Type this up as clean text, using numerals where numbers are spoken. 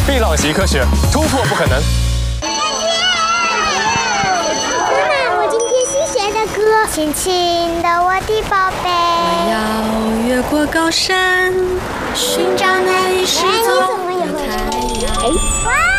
碧浪习科学，突破不可能。 妈妈，我今天新学的歌，亲亲的我的宝贝。 我要越过高山，寻找那一失踪的太阳。 哇！